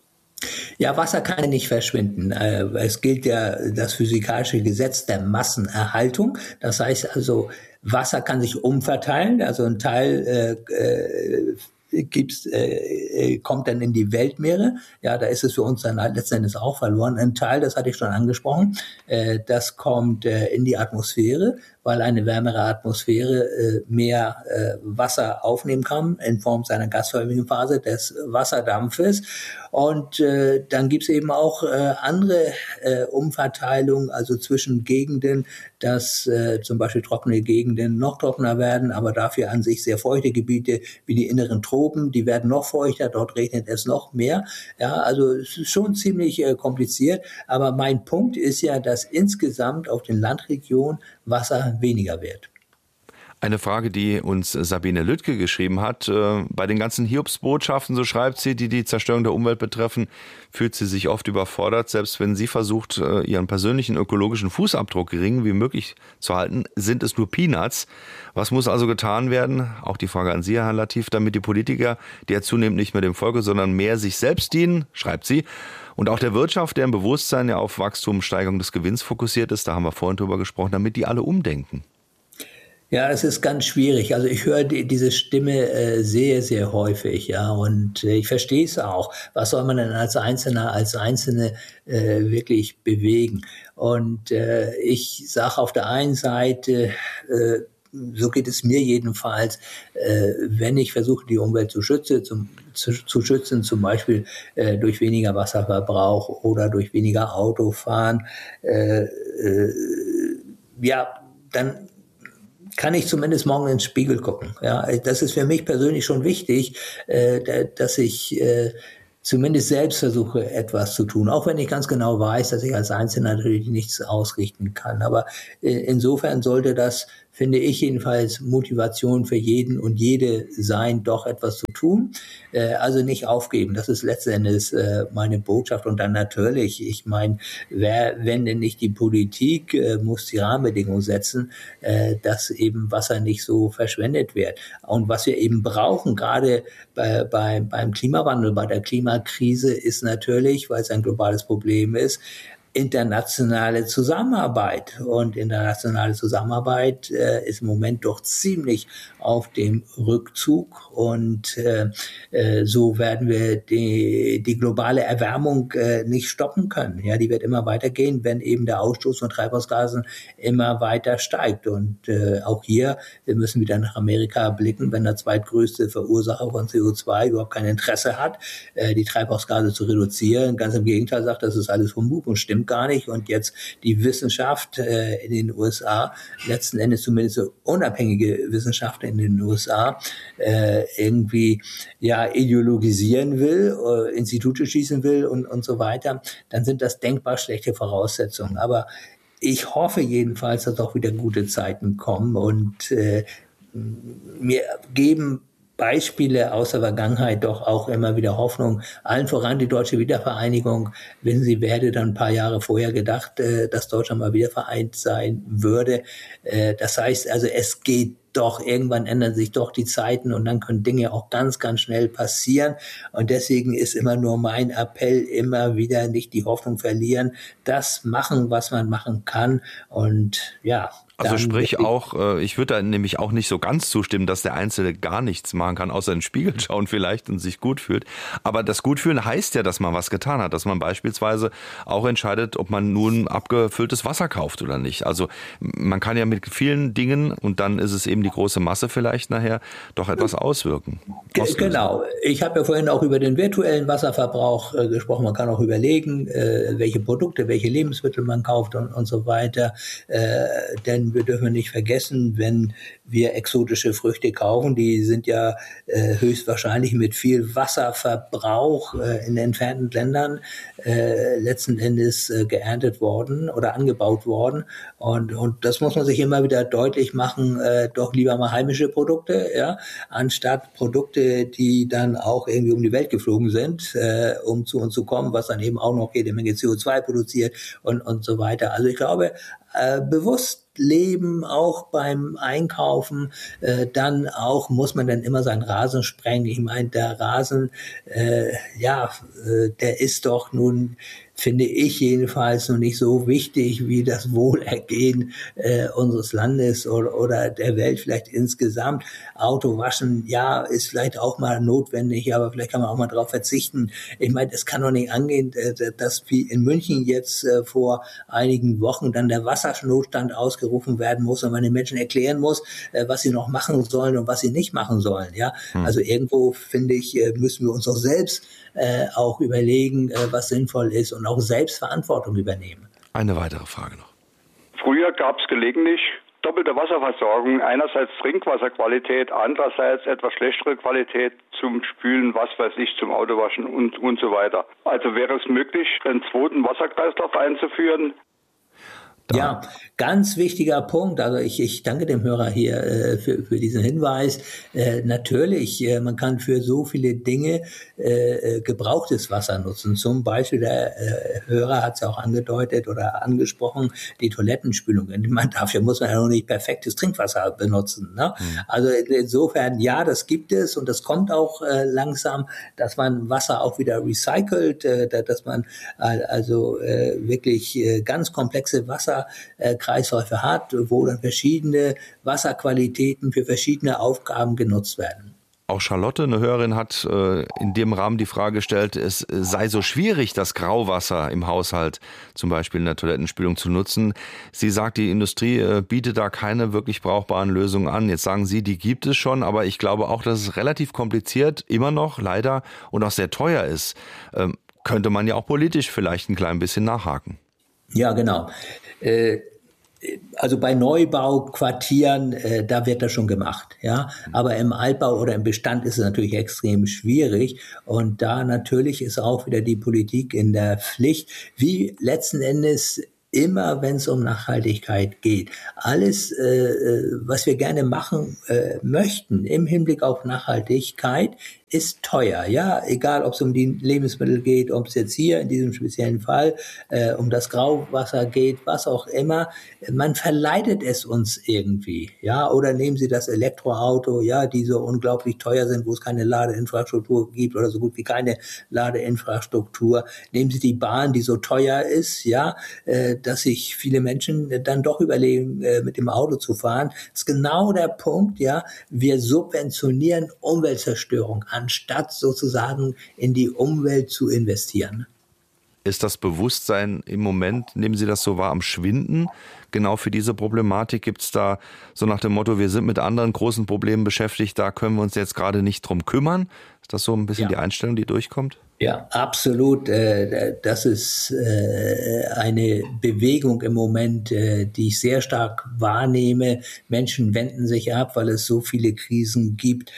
Speaker 6: Ja, Wasser kann nicht verschwinden. Es gilt ja das physikalische Gesetz der Massenerhaltung. Das heißt also, Wasser kann sich umverteilen. Also ein Teil äh, äh, gibt's, äh, kommt dann in die Weltmeere. Ja, da ist es für uns dann halt letzten Endes auch verloren. Ein Teil, das hatte ich schon angesprochen, äh, das kommt äh, in die Atmosphäre, weil eine wärmere Atmosphäre äh, mehr äh, Wasser aufnehmen kann in Form seiner gasförmigen Phase des Wasserdampfes. Und äh, dann gibt's eben auch äh, andere äh, Umverteilungen, also zwischen Gegenden, dass äh, zum Beispiel trockene Gegenden noch trockener werden, aber dafür an sich sehr feuchte Gebiete wie die inneren Tropen, die werden noch feuchter, dort regnet es noch mehr. Ja, also es ist schon ziemlich äh, kompliziert, aber mein Punkt ist ja, dass insgesamt auf den Landregionen Wasser weniger wird.
Speaker 5: Eine Frage, die uns Sabine Lüttke geschrieben hat. Bei den ganzen Hiobsbotschaften, so schreibt sie, die die Zerstörung der Umwelt betreffen, fühlt sie sich oft überfordert. Selbst wenn sie versucht, ihren persönlichen ökologischen Fußabdruck gering wie möglich zu halten, sind es nur Peanuts. Was muss also getan werden? Auch die Frage an Sie, Herr Latif, damit die Politiker, die ja zunehmend nicht mehr dem Volke, sondern mehr sich selbst dienen, schreibt sie. Und auch der Wirtschaft, deren Bewusstsein ja auf Wachstum, Steigerung des Gewinns fokussiert ist, da haben wir vorhin drüber gesprochen, damit die alle umdenken.
Speaker 6: Ja, es ist ganz schwierig. Also ich höre die, diese Stimme äh, sehr, sehr häufig, ja, und äh, ich verstehe es auch. Was soll man denn als Einzelner, als Einzelne äh, wirklich bewegen? Und äh, ich sage auf der einen Seite, äh, so geht es mir jedenfalls, äh, wenn ich versuche, die Umwelt zu schützen, zum, zu, zu schützen, zum Beispiel äh, durch weniger Wasserverbrauch oder durch weniger Autofahren, äh, äh, ja, dann kann ich zumindest morgen ins Spiegel gucken. Ja, das ist für mich persönlich schon wichtig, äh, dass ich äh, zumindest selbst versuche, etwas zu tun, auch wenn ich ganz genau weiß, dass ich als Einzelner natürlich nichts ausrichten kann. Aber insofern sollte das, finde ich jedenfalls, Motivation für jeden und jede sein, doch etwas zu tun. Also nicht aufgeben, das ist letztendlich meine Botschaft. Und dann natürlich, ich meine, wer, wenn denn nicht die Politik, muss die Rahmenbedingungen setzen, dass eben Wasser nicht so verschwendet wird. Und was wir eben brauchen, gerade bei, bei, beim Klimawandel, bei der Klimakrise, ist natürlich, weil es ein globales Problem ist, internationale Zusammenarbeit. Und internationale Zusammenarbeit äh, ist im Moment doch ziemlich auf dem Rückzug. Und äh, äh, so werden wir die, die globale Erwärmung äh, nicht stoppen können. Ja, die wird immer weitergehen, wenn eben der Ausstoß von Treibhausgasen immer weiter steigt. Und äh, auch hier, wir müssen wieder nach Amerika blicken, wenn der zweitgrößte Verursacher von C O zwei überhaupt kein Interesse hat, äh, die Treibhausgase zu reduzieren. Ganz im Gegenteil sagt, das ist alles Humbug und stimmt gar nicht. Und jetzt die Wissenschaft äh, in den U S A, letzten Endes zumindest so unabhängige Wissenschaft in den U S A, äh, irgendwie ja ideologisieren will, äh, Institute schließen will und, und so weiter, dann sind das denkbar schlechte Voraussetzungen. Aber ich hoffe jedenfalls, dass auch wieder gute Zeiten kommen und äh, mir geben Beispiele aus der Vergangenheit doch auch immer wieder Hoffnung. Allen voran die deutsche Wiedervereinigung. Wenn sie werde, dann ein paar Jahre vorher gedacht, dass Deutschland mal wieder vereint sein würde. Das heißt also, es geht doch, irgendwann ändern sich doch die Zeiten und dann können Dinge auch ganz, ganz schnell passieren. Und deswegen ist immer nur mein Appell, immer wieder nicht die Hoffnung verlieren, das machen, was man machen kann. Und ja,
Speaker 5: also sprich auch, ich würde da nämlich auch nicht so ganz zustimmen, dass der Einzelne gar nichts machen kann, außer in den Spiegel schauen vielleicht und sich gut fühlt. Aber das Gutfühlen heißt ja, dass man was getan hat, dass man beispielsweise auch entscheidet, ob man nun abgefülltes Wasser kauft oder nicht. Also man kann ja mit vielen Dingen, und dann ist es eben die große Masse vielleicht nachher, doch etwas auswirken.
Speaker 6: Auslösen. Genau. Ich habe ja vorhin auch über den virtuellen Wasserverbrauch äh, gesprochen. Man kann auch überlegen, äh, welche Produkte, welche Lebensmittel man kauft und, und so weiter. Äh, denn wir dürfen nicht vergessen, wenn wir exotische Früchte kaufen, die sind ja äh, höchstwahrscheinlich mit viel Wasserverbrauch äh, in entfernten Ländern äh, letzten Endes äh, geerntet worden oder angebaut worden. Und, und das muss man sich immer wieder deutlich machen, äh, doch lieber mal heimische Produkte, ja, anstatt Produkte, die dann auch irgendwie um die Welt geflogen sind, äh, um zu uns zu kommen, was dann eben auch noch jede Menge C O zwei produziert und, und so weiter. Also ich glaube, äh, bewusst leben, auch beim Einkaufen, äh, dann auch muss man dann immer seinen Rasen sprengen. Ich meine, der Rasen, äh, ja, äh, der ist doch nun, finde ich jedenfalls, noch nicht so wichtig wie das Wohlergehen äh, unseres Landes oder, oder der Welt vielleicht insgesamt. Auto waschen, ja, ist vielleicht auch mal notwendig, aber vielleicht kann man auch mal darauf verzichten. Ich meine, es kann doch nicht angehen, dass wie in München jetzt äh, vor einigen Wochen dann der Wasernotstand ausgerufen werden muss und man den Menschen erklären muss, äh, was sie noch machen sollen und was sie nicht machen sollen. Ja, hm. Also irgendwo, finde ich, äh, müssen wir uns doch selbst äh, auch überlegen, äh, was sinnvoll ist und auch selbst Verantwortung übernehmen.
Speaker 5: Eine weitere Frage noch.
Speaker 10: Früher gab es gelegentlich doppelte Wasserversorgung. Einerseits Trinkwasserqualität, andererseits etwas schlechtere Qualität zum Spülen, was weiß ich, zum Autowaschen und, und so weiter. Also wäre es möglich, einen zweiten Wasserkreislauf einzuführen?
Speaker 6: Ja, ganz wichtiger Punkt. Also ich, ich danke dem Hörer hier äh, für, für diesen Hinweis. Äh, natürlich, äh, man kann für so viele Dinge äh, gebrauchtes Wasser nutzen. Zum Beispiel, der äh, Hörer hat es ja auch angedeutet oder angesprochen, die Toilettenspülung. Man, dafür muss man ja noch nicht perfektes Trinkwasser benutzen. Ne? Mhm. Also insofern, ja, das gibt es und das kommt auch äh, langsam, dass man Wasser auch wieder recycelt, äh, dass man äh, also äh, wirklich äh, ganz komplexe Wasser Kreisläufe hat, wo dann verschiedene Wasserqualitäten für verschiedene Aufgaben genutzt werden.
Speaker 5: Auch Charlotte, eine Hörerin, hat äh, in dem Rahmen die Frage gestellt, es sei so schwierig, das Grauwasser im Haushalt zum Beispiel in der Toilettenspülung zu nutzen. Sie sagt, die Industrie äh, bietet da keine wirklich brauchbaren Lösungen an. Jetzt sagen Sie, die gibt es schon, aber ich glaube auch, dass es relativ kompliziert immer noch leider und auch sehr teuer ist. Ähm, könnte man ja auch politisch vielleicht ein klein bisschen nachhaken.
Speaker 6: Ja, genau. Äh Also bei Neubauquartieren, äh, da wird das schon gemacht, ja. Aber im Altbau oder im Bestand ist es natürlich extrem schwierig. Und da natürlich ist auch wieder die Politik in der Pflicht, wie letzten Endes immer, wenn es um Nachhaltigkeit geht. Alles, äh, was wir gerne machen äh, möchten im Hinblick auf Nachhaltigkeit, ist teuer, ja, egal ob es um die Lebensmittel geht, ob es jetzt hier in diesem speziellen Fall äh, um das Grauwasser geht, was auch immer, man verleitet es uns irgendwie, ja, oder nehmen Sie das Elektroauto, ja, die so unglaublich teuer sind, wo es keine Ladeinfrastruktur gibt oder so gut wie keine Ladeinfrastruktur, nehmen Sie die Bahn, die so teuer ist, ja, äh, dass sich viele Menschen dann doch überlegen, äh, mit dem Auto zu fahren, das ist genau der Punkt, ja, wir subventionieren Umweltzerstörung an, anstatt sozusagen in die Umwelt zu investieren.
Speaker 5: Ist das Bewusstsein im Moment, nehmen Sie das so wahr, am Schwinden? Genau für diese Problematik gibt es da so nach dem Motto, wir sind mit anderen großen Problemen beschäftigt, da können wir uns jetzt gerade nicht drum kümmern. Ist das so ein bisschen ja. die Einstellung, die durchkommt?
Speaker 6: Ja, absolut. Das ist eine Bewegung im Moment, die ich sehr stark wahrnehme. Menschen wenden sich ab, weil es so viele Krisen gibt,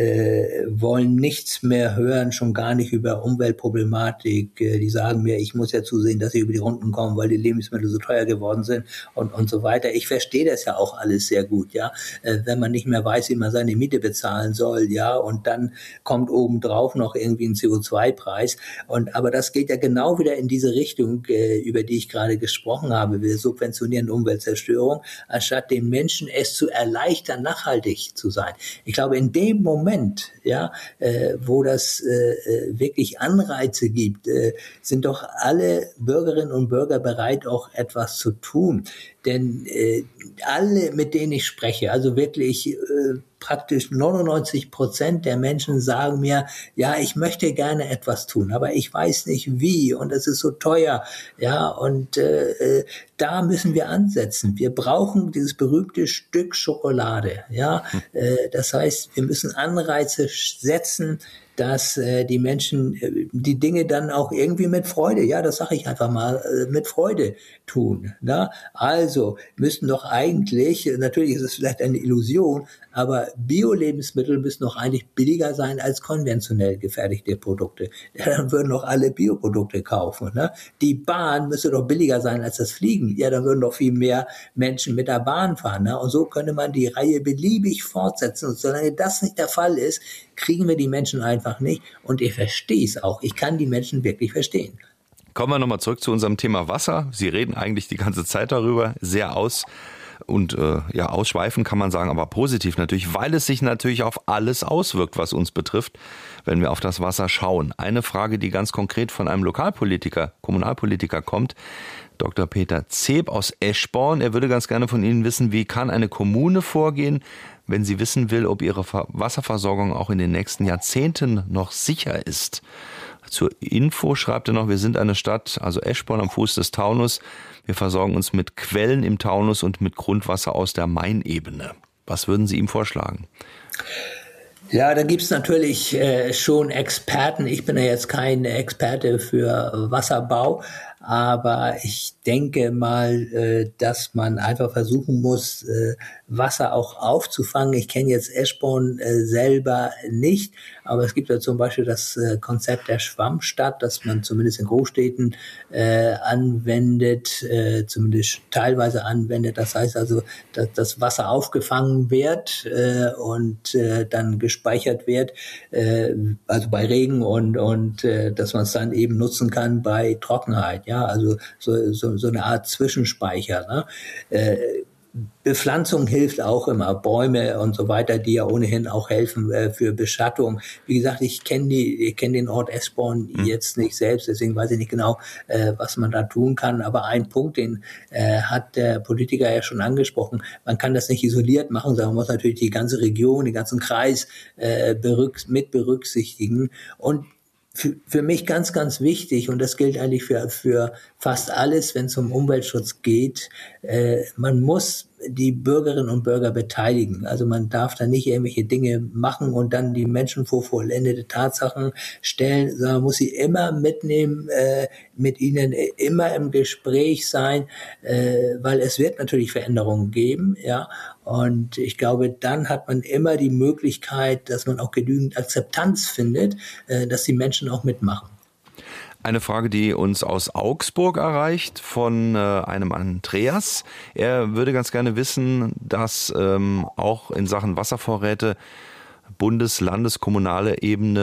Speaker 6: wollen nichts mehr hören, schon gar nicht über Umweltproblematik. Die sagen mir, ich muss ja zusehen, dass ich über die Runden komme, weil die Lebensmittel so teuer geworden sind und, und so weiter. Ich verstehe das ja auch alles sehr gut, ja. Wenn man nicht mehr weiß, wie man seine Miete bezahlen soll, ja, und dann kommt obendrauf noch irgendwie ein C O zwei Preis. Und, aber das geht ja genau wieder in diese Richtung, äh, über die ich gerade gesprochen habe. Wir subventionieren Umweltzerstörung, anstatt den Menschen es zu erleichtern, nachhaltig zu sein. Ich glaube, in dem Moment, ja, äh, wo das äh, wirklich Anreize gibt, äh, sind doch alle Bürgerinnen und Bürger bereit, auch etwas zu tun. Denn äh, alle, mit denen ich spreche, also wirklich äh, praktisch neunundneunzig Prozent der Menschen sagen mir, ja, ich möchte gerne etwas tun, aber ich weiß nicht wie und es ist so teuer. Ja, und äh, da müssen wir ansetzen. Wir brauchen dieses berühmte Stück Schokolade. Ja, äh, das heißt, wir müssen Anreize setzen, dass äh, die Menschen äh, die Dinge dann auch irgendwie mit Freude, ja, das sage ich einfach mal, äh, mit Freude tun. Ne? Also müssten doch eigentlich, natürlich ist es vielleicht eine Illusion, aber Bio-Lebensmittel müssen doch eigentlich billiger sein als konventionell gefertigte Produkte. Ja, dann würden doch alle Bioprodukte kaufen. Ne? Die Bahn müsste doch billiger sein als das Fliegen. Ja, dann würden doch viel mehr Menschen mit der Bahn fahren. Ne? Und so könnte man die Reihe beliebig fortsetzen. Und solange das nicht der Fall ist, kriegen wir die Menschen einfach nicht. Und ich verstehe es auch. Ich kann die Menschen wirklich verstehen.
Speaker 5: Kommen wir nochmal zurück zu unserem Thema Wasser. Sie reden eigentlich die ganze Zeit darüber, sehr aus und äh, ja ausschweifend kann man sagen, aber positiv natürlich, weil es sich natürlich auf alles auswirkt, was uns betrifft, wenn wir auf das Wasser schauen. Eine Frage, die ganz konkret von einem Lokalpolitiker, Kommunalpolitiker kommt, Doktor Peter Zeb aus Eschborn. Er würde ganz gerne von Ihnen wissen, wie kann eine Kommune vorgehen, wenn sie wissen will, ob ihre Wasserversorgung auch in den nächsten Jahrzehnten noch sicher ist. Zur Info schreibt er noch, wir sind eine Stadt, also Eschborn am Fuß des Taunus. Wir versorgen uns mit Quellen im Taunus und mit Grundwasser aus der Mainebene. Was würden Sie ihm vorschlagen?
Speaker 6: Ja, da gibt's natürlich äh, schon Experten. Ich bin ja jetzt kein Experte für Wasserbau, aber ich denke mal, äh, dass man einfach versuchen muss, äh, Wasser auch aufzufangen. Ich kenne jetzt Eschborn äh, selber nicht, aber es gibt ja zum Beispiel das äh, Konzept der Schwammstadt, das man zumindest in Großstädten äh, anwendet, äh, zumindest teilweise anwendet. Das heißt also, dass das Wasser aufgefangen wird äh, und äh, dann gespeichert wird, äh, also bei Regen und und äh, dass man es dann eben nutzen kann bei Trockenheit. Ja, also so, so, so eine Art Zwischenspeicher. Ne? Äh, Bepflanzung hilft auch immer, Bäume und so weiter, die ja ohnehin auch helfen äh, für Beschattung. Wie gesagt, ich kenne die, ich kenne den Ort Esbjerg mhm. jetzt nicht selbst, deswegen weiß ich nicht genau, äh, was man da tun kann. Aber ein Punkt, den äh, hat der Politiker ja schon angesprochen, man kann das nicht isoliert machen, sondern man muss natürlich die ganze Region, den ganzen Kreis äh, berück- mit berücksichtigen. Und Für, für mich ganz, ganz wichtig, und das gilt eigentlich für, für fast alles, wenn es um Umweltschutz geht, äh, man muss die Bürgerinnen und Bürger beteiligen. Also man darf da nicht irgendwelche Dinge machen und dann die Menschen vor vollendete Tatsachen stellen, sondern man muss sie immer mitnehmen, äh, mit ihnen immer im Gespräch sein, äh, weil es wird natürlich Veränderungen geben, ja. Und ich glaube, dann hat man immer die Möglichkeit, dass man auch genügend Akzeptanz findet, äh, dass die Menschen auch mitmachen.
Speaker 5: Eine Frage, die uns aus Augsburg erreicht, von äh, einem Andreas. Er würde ganz gerne wissen, dass ähm, auch in Sachen Wasservorräte Bundes-, Landes-, kommunale Ebene